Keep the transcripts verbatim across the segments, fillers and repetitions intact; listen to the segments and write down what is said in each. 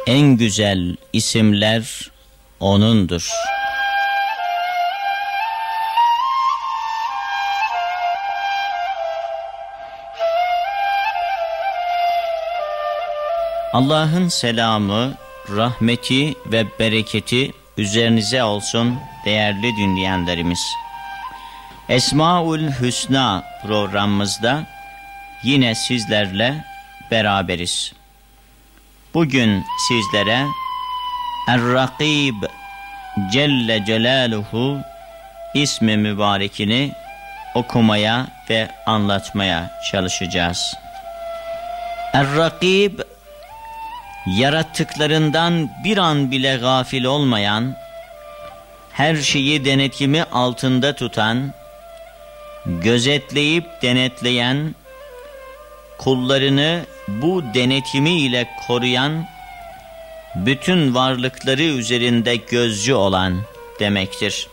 En güzel isimler O'nundur. Allah'ın selamı, rahmeti ve bereketi üzerinize olsun değerli dinleyenlerimiz. Esmaül Hüsna programımızda yine sizlerle beraberiz. Bugün sizlere Er-Rakib Celle Celaluhu ismi mübarekini okumaya ve anlatmaya çalışacağız. Er-Rakib, yarattıklarından bir an bile gafil olmayan, her şeyi denetimi altında tutan, gözetleyip denetleyen, kullarını bu denetimi ile koruyan, bütün varlıkları üzerinde gözcü olan demektir.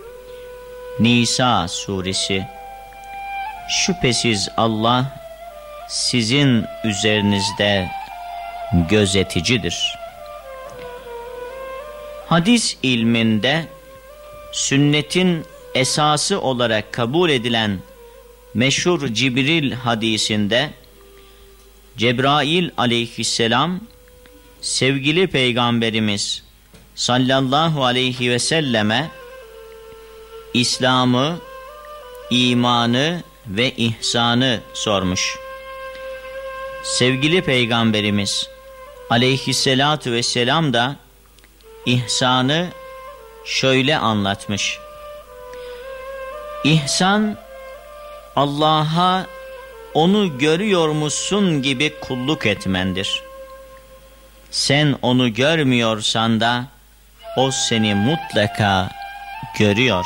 Nisa suresi. Şüphesiz Allah sizin üzerinizde gözeticidir. Hadis ilminde sünnetin esası olarak kabul edilen meşhur Cibril hadisinde Cebrail aleyhisselam sevgili Peygamberimiz sallallahu aleyhi ve selleme İslam'ı, imanı ve ihsanı sormuş. Sevgili Peygamberimiz aleyhissalatu vesselam da ihsanı şöyle anlatmış. İhsan, Allah'a onu görüyormuşsun gibi kulluk etmendir. Sen onu görmüyorsan da o seni mutlaka görüyor.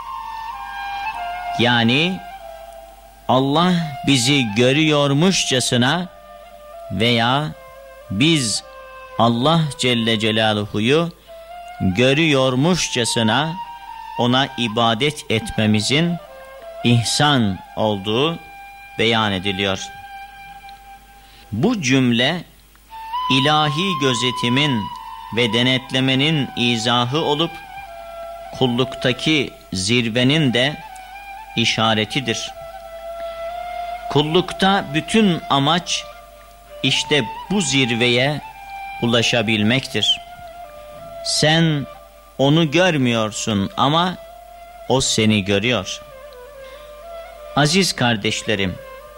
Yani Allah bizi görüyormuşçasına veya biz Allah Celle Celaluhu'yu görüyormuşçasına ona ibadet etmemizin ihsan olduğu beyan ediliyor. Bu cümle ilahi gözetimin ve denetlemenin izahı olup kulluktaki zirvenin de işaretidir. Kullukta bütün amaç işte bu zirveye ulaşabilmektir. Sen onu görmüyorsun ama o seni görüyor. Aziz kardeşlerim,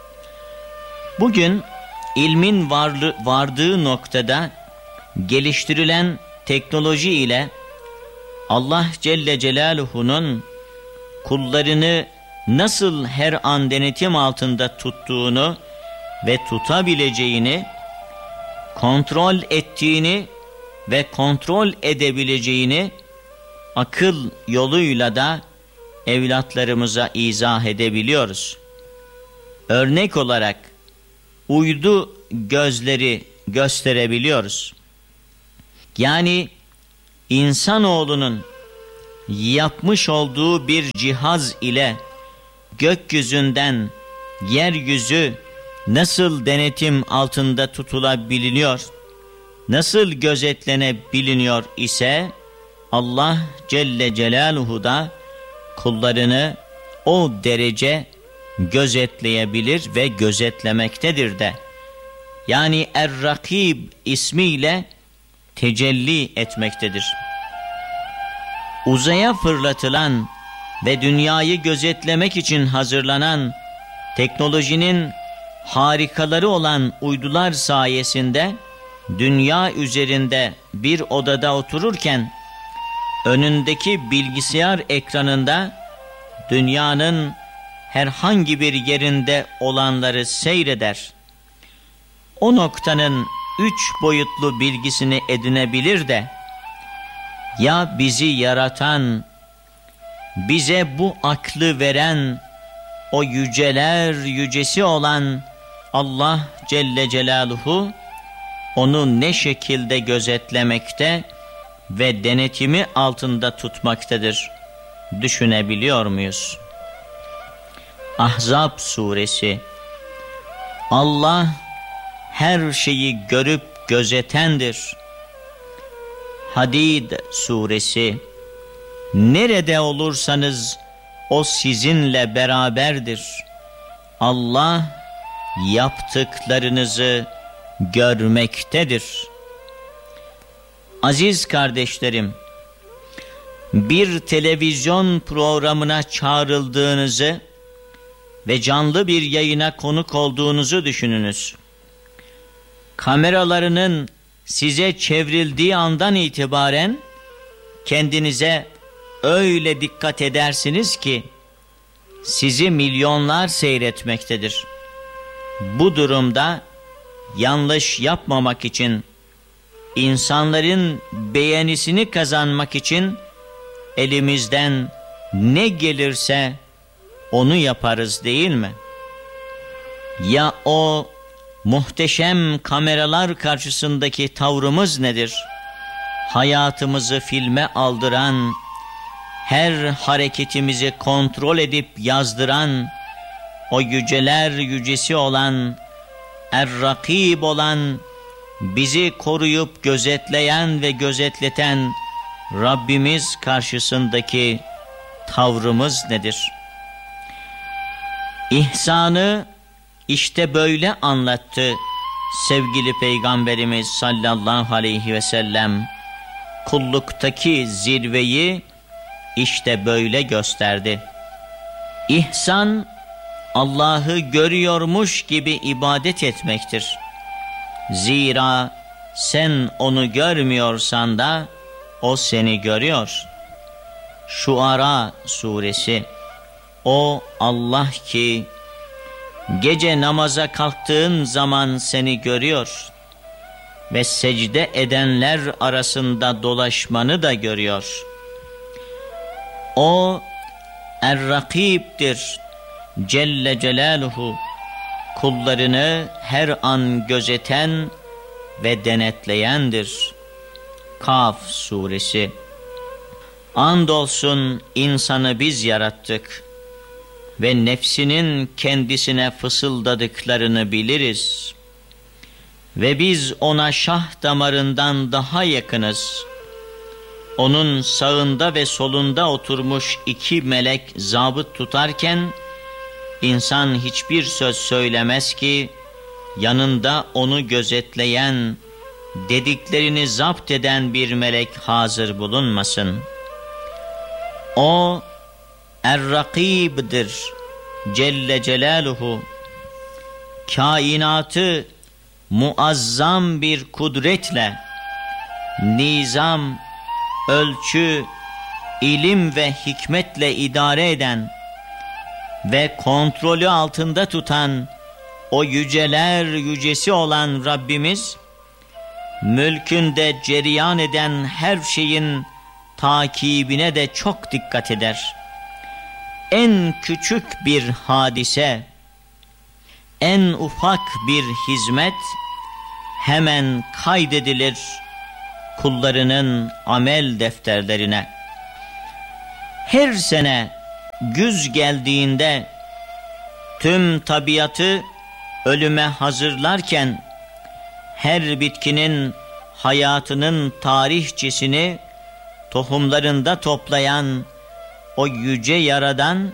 bugün ilmin varlı, vardığı noktada geliştirilen teknoloji ile Allah Celle Celaluhu'nun kullarını nasıl her an denetim altında tuttuğunu ve tutabileceğini, kontrol ettiğini ve kontrol edebileceğini akıl yoluyla da evlatlarımıza izah edebiliyoruz. Örnek olarak uydu gözleri gösterebiliyoruz. Yani insanoğlunun yapmış olduğu bir cihaz ile gökyüzünden yeryüzü nasıl denetim altında tutulabiliyor, nasıl gözetlenebiliyor ise Allah Celle Celaluhu da kullarını o derece gözetleyebilir ve gözetlemektedir de. Yani Er-Rakib ismiyle tecelli etmektedir. Uzaya fırlatılan ve dünyayı gözetlemek için hazırlanan teknolojinin harikaları olan uydular sayesinde dünya üzerinde bir odada otururken önündeki bilgisayar ekranında dünyanın herhangi bir yerinde olanları seyreder. O noktanın üç boyutlu bilgisini edinebilir de ya bizi yaratan, bize bu aklı veren, o yüceler yücesi olan Allah Celle Celaluhu onu ne şekilde gözetlemekte ve denetimi altında tutmaktadır? Düşünebiliyor muyuz? Ahzab suresi. Allah her şeyi görüp gözetendir. Hadid suresi. Nerede olursanız o sizinle beraberdir. Allah yaptıklarınızı görmektedir. Aziz kardeşlerim, bir televizyon programına çağrıldığınızı ve canlı bir yayına konuk olduğunuzu düşününüz. Kameralarının size çevrildiği andan itibaren kendinize öyle dikkat edersiniz ki sizi milyonlar seyretmektedir. Bu durumda yanlış yapmamak için, insanların beğenisini kazanmak için elimizden ne gelirse onu yaparız, değil mi? Ya o muhteşem kameralar karşısındaki tavrımız nedir? Hayatımızı filme aldıran, her hareketimizi kontrol edip yazdıran, o yüceler yücesi olan, Er-Rakib olan, bizi koruyup gözetleyen ve gözetleten Rabbimiz karşısındaki tavrımız nedir? İhsanı işte böyle anlattı sevgili Peygamberimiz sallallahu aleyhi ve sellem. Kulluktaki zirveyi işte böyle gösterdi. İhsan, Allah'ı görüyormuş gibi ibadet etmektir. Zira sen onu görmüyorsan da o seni görüyor. Şuara suresi. O Allah ki gece namaza kalktığın zaman seni görüyor ve secde edenler arasında dolaşmanı da görüyor. O Er-Rakib'dir Celle Celaluhu, kullarını her an gözeten ve denetleyendir. Kaf suresi. Andolsun insanı biz yarattık ve nefsinin kendisine fısıldadıklarını biliriz. Ve biz ona şah damarından daha yakınız. Onun sağında ve solunda oturmuş iki melek zabıt tutarken, insan hiçbir söz söylemez ki, yanında onu gözetleyen, dediklerini zapt eden bir melek hazır bulunmasın. O Er-Rakib'dir Celle Celaluhu. Kainatı muazzam bir kudretle, nizam, ölçü, ilim ve hikmetle idare eden ve kontrolü altında tutan o yüceler yücesi olan Rabbimiz, mülkünde cereyan eden her şeyin takibine de çok dikkat eder. En küçük bir hadise, en ufak bir hizmet hemen kaydedilir kullarının amel defterlerine. Her sene güz geldiğinde tüm tabiatı ölüme hazırlarken her bitkinin hayatının tarihçesini tohumlarında toplayan o yüce Yaradan,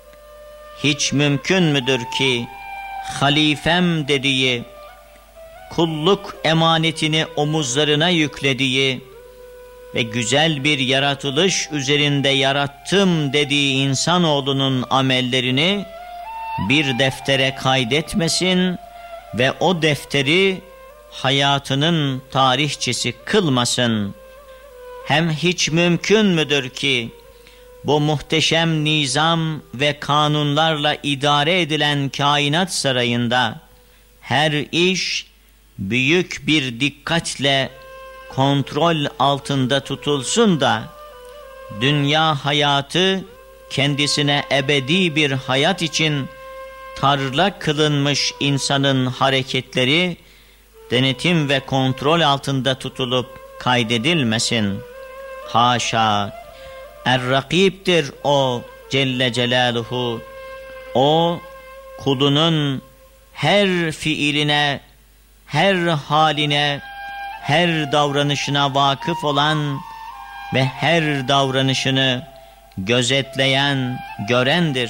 hiç mümkün müdür ki halifem dediği, kulluk emanetini omuzlarına yüklediği ve güzel bir yaratılış üzerinde yarattım dediği insanoğlunun amellerini bir deftere kaydetmesin ve o defteri hayatının tarihçesi kılmasın? Hem hiç mümkün müdür ki bu muhteşem nizam ve kanunlarla idare edilen kainat sarayında her iş büyük bir dikkatle kontrol altında tutulsun da dünya hayatı kendisine ebedi bir hayat için tarla kılınmış insanın hareketleri denetim ve kontrol altında tutulup kaydedilmesin? Haşa! Er-Rakib'dir o Celle Celaluhu. O kulunun her fiiline, her haline, her davranışına vakıf olan ve her davranışını gözetleyen, görendir.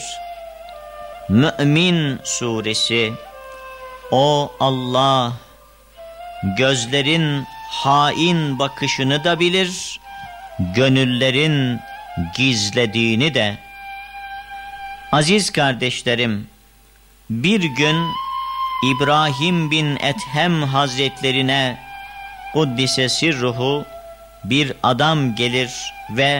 Mü'min suresi. O Allah, gözlerin hain bakışını da bilir, gönüllerin gizlediğini de. Aziz kardeşlerim, bir gün İbrahim bin Ethem Hazretlerine Kuddise Sirruhu bir adam gelir ve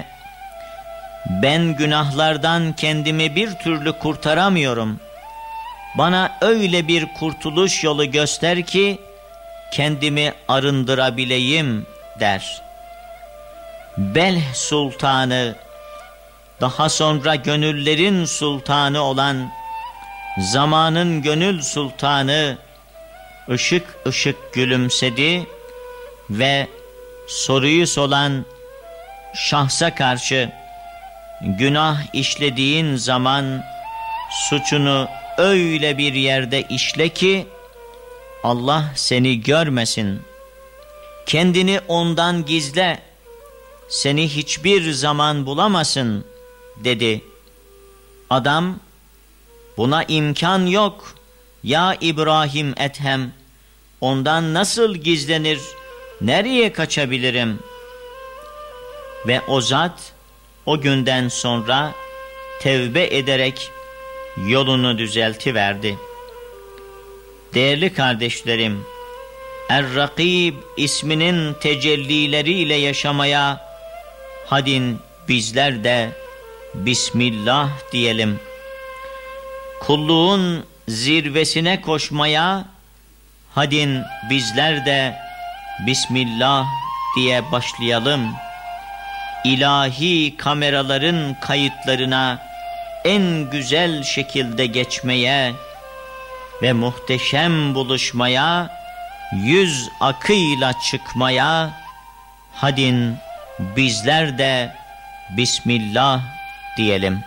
ben günahlardan kendimi bir türlü kurtaramıyorum. Bana öyle bir kurtuluş yolu göster ki kendimi arındırabileyim der. Belh Sultanı, daha sonra gönüllerin sultanı olan zamanın gönül sultanı ışık ışık gülümsedi ve soruyu soran şahsa karşı günah işlediğin zaman suçunu öyle bir yerde işle ki Allah seni görmesin. Kendini ondan gizle, seni hiçbir zaman bulamasın dedi. Adam, buna imkan yok ya İbrahim Ethem, ondan nasıl gizlenir, nereye kaçabilirim? Ve o zat o günden sonra tevbe ederek yolunu düzeltiverdi. Değerli kardeşlerim, Er-Rakib isminin tecellileriyle yaşamaya hadin bizler de Bismillah diyelim. Kulluğun zirvesine koşmaya hadin bizler de Bismillah diye başlayalım. İlahi kameraların kayıtlarına en güzel şekilde geçmeye ve muhteşem buluşmaya, yüz akıyla çıkmaya hadin bizler de Bismillah diyelim.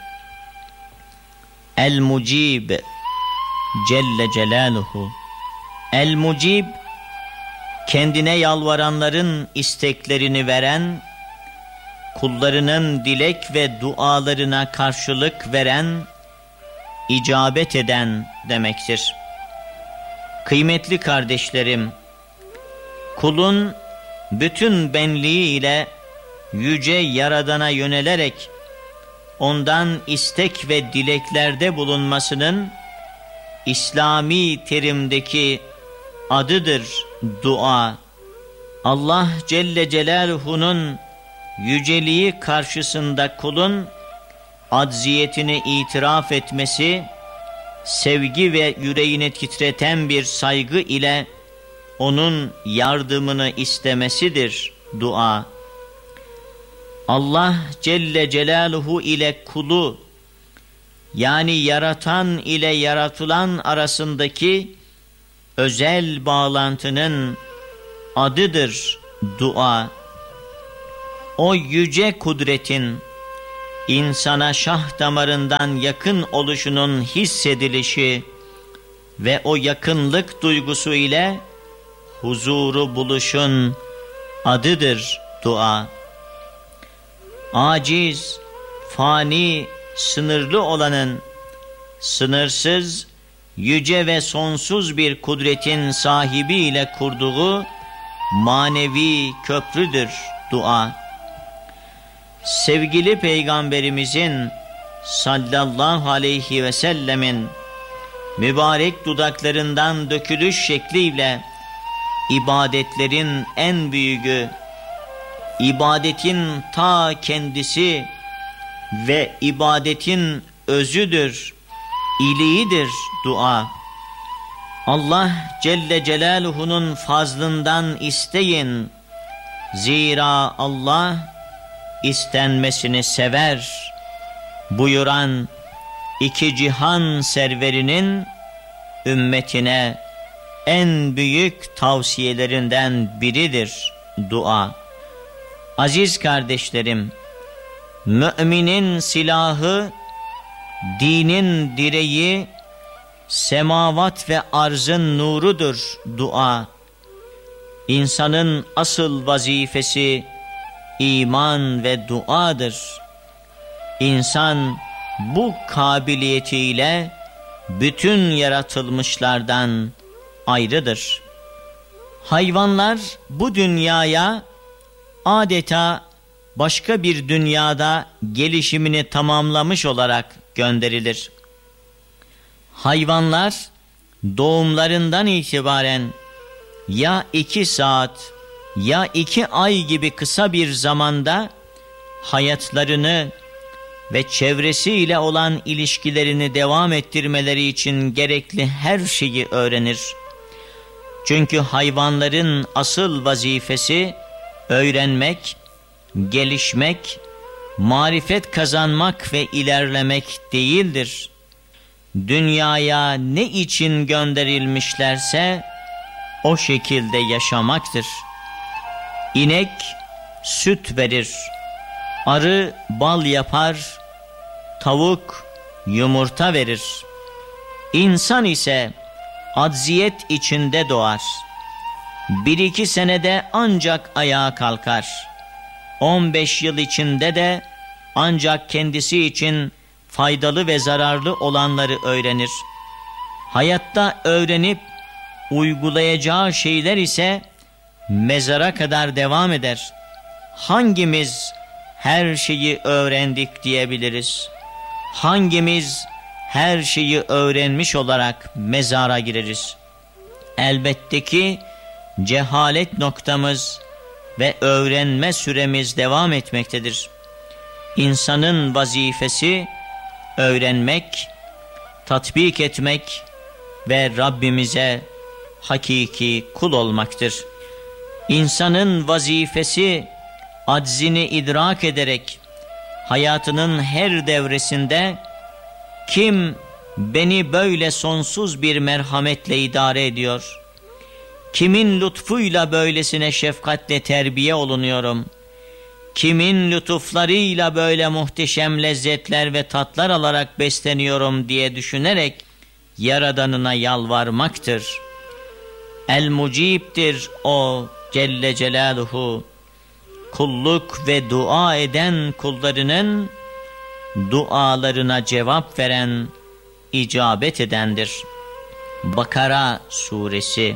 El-Mucib Celle Celaluhu. El-Mucib, kendine yalvaranların isteklerini veren, kullarının dilek ve dualarına karşılık veren, icabet eden demektir. Kıymetli kardeşlerim, kulun bütün benliğiyle yüce Yaradan'a yönelerek ondan istek ve dileklerde bulunmasının İslami terimdeki adıdır dua. Allah Celle Celaluhu'nun yüceliği karşısında kulun acziyetini itiraf etmesi, sevgi ve yüreğini titreten bir saygı ile onun yardımını istemesidir dua. Allah Celle Celaluhu ile kulu, yani yaratan ile yaratılan arasındaki özel bağlantının adıdır dua. O yüce kudretin insana şah damarından yakın oluşunun hissedilişi ve o yakınlık duygusu ile huzuru buluşun adıdır dua. Aciz, fani, sınırlı olanın sınırsız, yüce ve sonsuz bir kudretin sahibiyle kurduğu manevi köprüdür dua. Sevgili Peygamberimizin sallallahu aleyhi ve sellemin mübarek dudaklarından dökülüş şekliyle ibadetlerin en büyüğü, ibadetin ta kendisi ve ibadetin özüdür, iliğidir dua. Allah Celle Celaluhu'nun fazlından isteyin. Zira Allah istenmesini sever buyuran iki cihan serverinin ümmetine en büyük tavsiyelerinden biridir dua. Aziz kardeşlerim, müminin silahı, dinin direği, semavat ve arzın nurudur dua. İnsanın asıl vazifesi iman ve duadır. İnsan bu kabiliyetiyle bütün yaratılmışlardan ayrıdır. Hayvanlar bu dünyaya adeta başka bir dünyada gelişimini tamamlamış olarak gönderilir. Hayvanlar doğumlarından itibaren ya iki saat ya iki ay gibi kısa bir zamanda hayatlarını ve çevresiyle olan ilişkilerini devam ettirmeleri için gerekli her şeyi öğrenir. Çünkü hayvanların asıl vazifesi öğrenmek, gelişmek, marifet kazanmak ve ilerlemek değildir. Dünyaya ne için gönderilmişlerse o şekilde yaşamaktır. İnek süt verir, arı bal yapar, tavuk yumurta verir. İnsan ise acziyet içinde doğar. Bir iki senede ancak ayağa kalkar. On beş yıl içinde de ancak kendisi için faydalı ve zararlı olanları öğrenir. Hayatta öğrenip uygulayacağı şeyler ise mezara kadar devam eder. Hangimiz her şeyi öğrendik diyebiliriz? Hangimiz her şeyi öğrenmiş olarak mezara gireriz? Elbette ki cehalet noktamız ve öğrenme süremiz devam etmektedir. İnsanın vazifesi öğrenmek, tatbik etmek ve Rabbimize hakiki kul olmaktır. İnsanın vazifesi aczini idrak ederek hayatının her devresinde kim beni böyle sonsuz bir merhametle idare ediyor, kimin lütfuyla böylesine şefkatle terbiye olunuyorum, kimin lütuflarıyla böyle muhteşem lezzetler ve tatlar alarak besleniyorum diye düşünerek Yaradanına yalvarmaktır. El-Mucib'dir o Celle Celaluhu. Kulluk ve dua eden kullarının dualarına cevap veren, icabet edendir. Bakara suresi.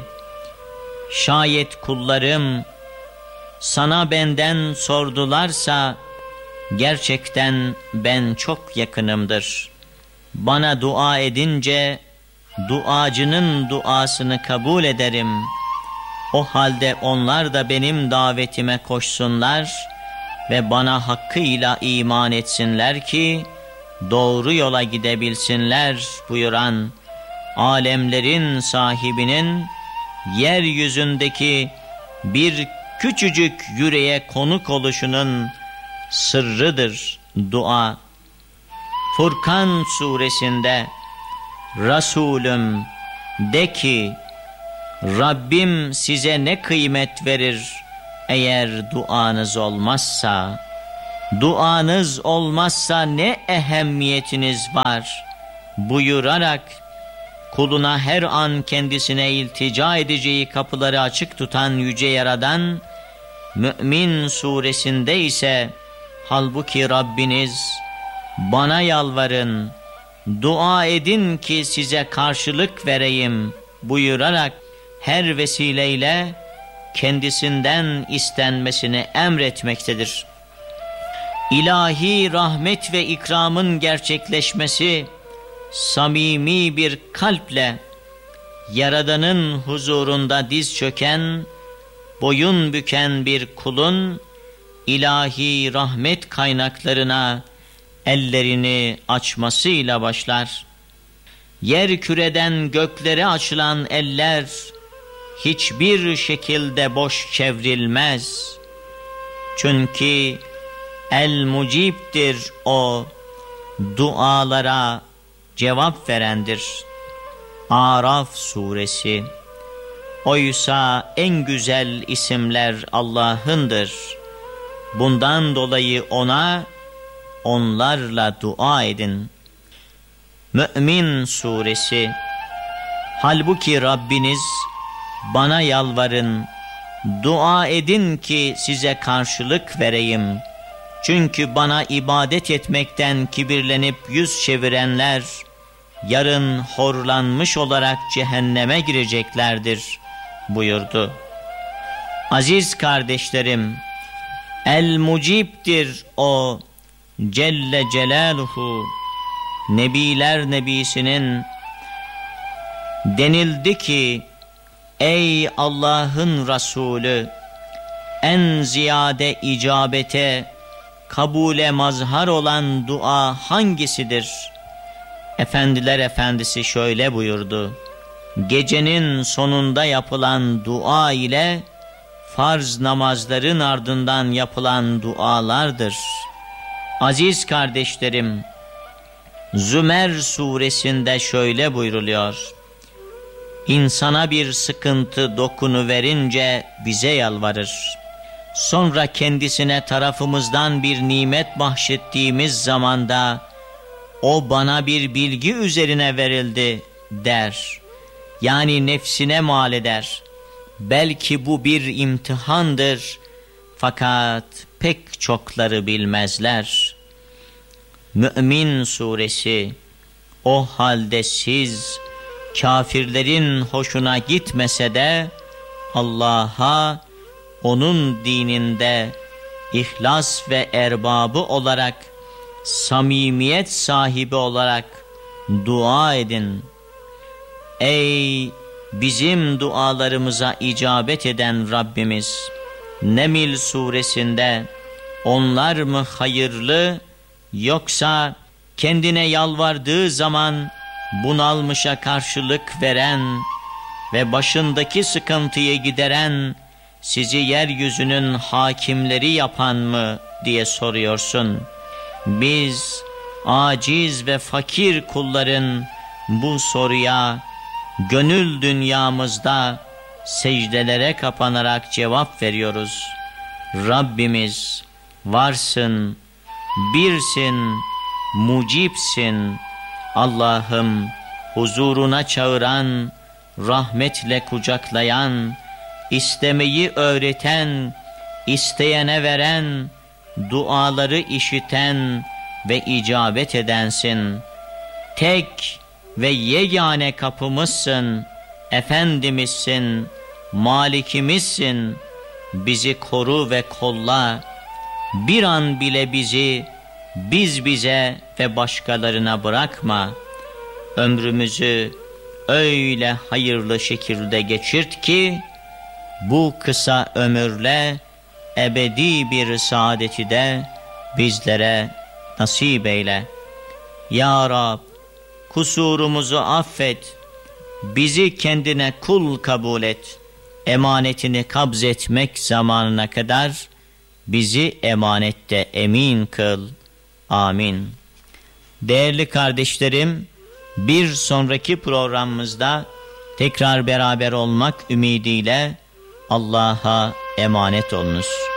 Şayet kullarım sana benden sordularsa gerçekten ben çok yakınımdır. Bana dua edince duacının duasını kabul ederim. O halde onlar da benim davetime koşsunlar ve bana hakkıyla iman etsinler ki doğru yola gidebilsinler buyuran alemlerin sahibinin yeryüzündeki bir küçücük yüreğe konuk oluşunun sırrıdır dua. Furkan suresinde Resulüm de ki Rabbim size ne kıymet verir eğer duanız olmazsa? Duanız olmazsa ne ehemmiyetiniz var buyurarak kuluna her an kendisine iltica edeceği kapıları açık tutan Yüce Yaradan, Mü'min suresinde ise halbuki Rabbiniz bana yalvarın, dua edin ki size karşılık vereyim buyurarak her vesileyle kendisinden istenmesini emretmektedir. İlahi rahmet ve ikramın gerçekleşmesi, samimi bir kalple Yaradan'ın huzurunda diz çöken, boyun büken bir kulun ilahi rahmet kaynaklarına ellerini açmasıyla başlar. Yer küreden göklere açılan eller hiçbir şekilde boş çevrilmez. Çünkü El-Mucib'dir o, dualara cevap verendir. Araf suresi. Oysa en güzel isimler Allah'ındır. Bundan dolayı ona, onlarla dua edin. Mü'min suresi. Halbuki Rabbiniz bana yalvarın, dua edin ki size karşılık vereyim. Çünkü bana ibadet etmekten kibirlenip yüz çevirenler, yarın horlanmış olarak cehenneme gireceklerdir buyurdu. Aziz kardeşlerim, El-Mucib'dir o Celle Celaluhu. Nebiler Nebisi'nin denildi ki, ey Allah'ın Resulü, en ziyade icabete, kabule mazhar olan dua hangisidir? Efendiler Efendisi şöyle buyurdu: gecenin sonunda yapılan dua ile farz namazların ardından yapılan dualardır. Aziz kardeşlerim, Zümer suresinde şöyle buyruluyor: İnsana bir sıkıntı dokunuverince bize yalvarır. Sonra kendisine tarafımızdan bir nimet bahşettiğimiz zamanda o bana bir bilgi üzerine verildi der. Yani nefsine mal eder. Belki bu bir imtihandır, fakat pek çokları bilmezler. Mü'min suresi: o halde siz kafirlerin hoşuna gitmese de Allah'a, onun dininde ihlas ve erbabı olarak, samimiyet sahibi olarak dua edin. Ey bizim dualarımıza icabet eden Rabbimiz, Neml suresinde onlar mı hayırlı, yoksa kendine yalvardığı zaman bunalmışa karşılık veren ve başındaki sıkıntıyı gideren, sizi yeryüzünün hakimleri yapan mı diye soruyorsun. Biz aciz ve fakir kulların bu soruya gönül dünyamızda secdelere kapanarak cevap veriyoruz. Rabbimiz varsın, birsin, mucipsin. Allah'ım, huzuruna çağıran, rahmetle kucaklayan, istemeyi öğreten, isteyene veren, duaları işiten ve icabet edensin. Tek ve yegane kapımızsın, Efendimizsin, Malikimizsin. Bizi koru ve kolla. Bir an bile bizi biz bize ve başkalarına bırakma. Ömrümüzü öyle hayırlı şekilde geçirt ki bu kısa ömürle ebedi bir saadeti de bizlere nasip eyle. Ya Rab, kusurumuzu affet, bizi kendine kul kabul et. Emanetini kabz etmek zamanına kadar bizi emanette emin kıl. Amin. Değerli kardeşlerim, bir sonraki programımızda tekrar beraber olmak ümidiyle Allah'a emanet olunuz.